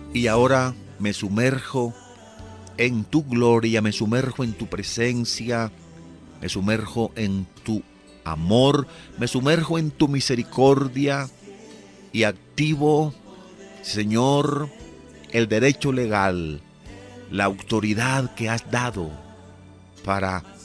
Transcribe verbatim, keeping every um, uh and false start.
Y ahora me sumerjo en tu gloria, me sumerjo en tu presencia, me sumerjo en tu amor, me sumerjo en tu misericordia y activo, Señor, el derecho legal, la autoridad que has dado para